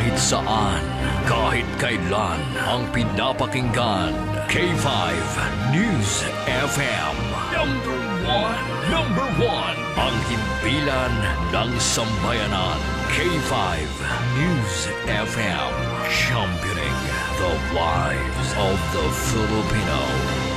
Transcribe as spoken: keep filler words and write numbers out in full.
Kahit saan, kahit kailan, ang pinapakinggan. K five News F M. Number one. Number one. Ang himpilan ng sambayanan. K five News F M. Championing the lives of the Filipino.